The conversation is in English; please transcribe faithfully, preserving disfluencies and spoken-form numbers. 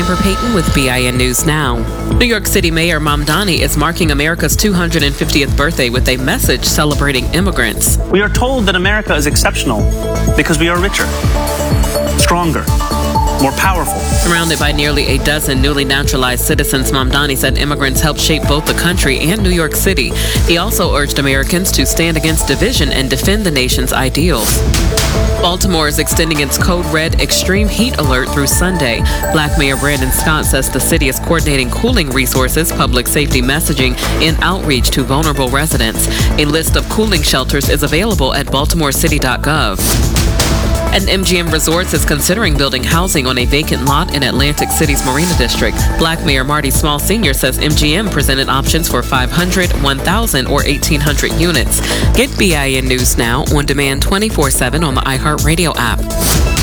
Amber Payton with B I N News Now. New York City Mayor Mamdani is marking America's two hundred fiftieth birthday with a message celebrating immigrants. We are told that America is exceptional because we are richer, stronger, more powerful. Surrounded by nearly a dozen newly naturalized citizens, Mamdani said immigrants helped shape both the country and New York City. He also urged Americans to stand against division and defend the nation's ideals. Baltimore is extending its code red extreme heat alert through Sunday. Black Mayor Brandon Scott says the city is coordinating cooling resources, public safety messaging, and outreach to vulnerable residents. A list of cooling shelters is available at baltimore city dot gov. And M G M Resorts is considering building housing on a vacant lot in Atlantic City's Marina District. Black Mayor Marty Small Senior says M G M presented options for five hundred, one thousand, or eighteen hundred units. Get B I N News Now on demand twenty-four seven on the iHeartRadio app.